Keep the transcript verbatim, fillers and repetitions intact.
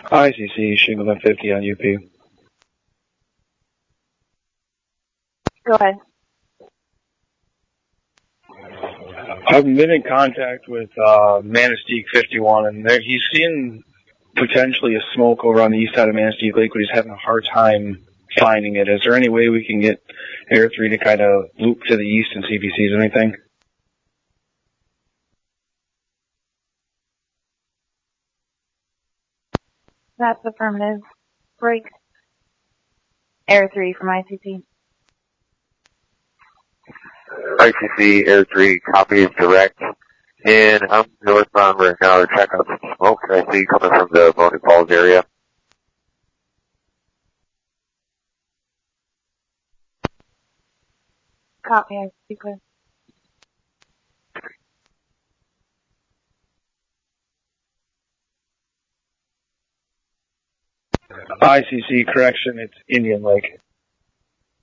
I C C, Shingle one fifty on U P. Go ahead. I've been in contact with uh, Manistee fifty-one, and there, he's seeing potentially a smoke over on the east side of Manistee Lake, but he's having a hard time finding it. Is there any way we can get Air three to kind of loop to the east and see if he sees anything? That's affirmative. Break. Air three from I C C. I C C, Air three, copy is direct. And I'm northbound right now to check out some smoke I see coming from the Bonnie Falls area. Copy, I C C, clear. I C C, correction, it's Indian Lake.